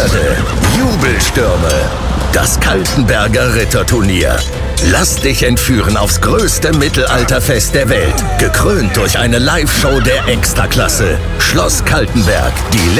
Erde. Jubelstürme. Das Kaltenberger Ritterturnier. Lass dich entführen aufs größte Mittelalterfest der Welt. Gekrönt durch eine Live-Show der Extraklasse. Schloss Kaltenberg. Die